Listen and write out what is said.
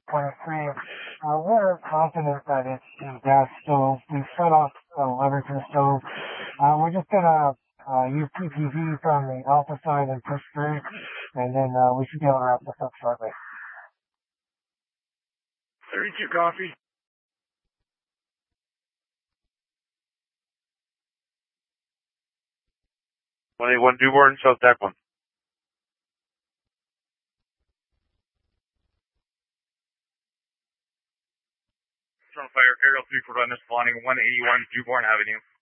23. We're confident that it's a gas stove. We shut off the lever to the stove. We're just gonna use PPV from the alpha side and push through, and then we should be able to wrap this up shortly. 32 coffee. 181 Dearborn, South Deck 1. Strong fire, Aerial 3 for Witness, flying 181 Dearborn Avenue.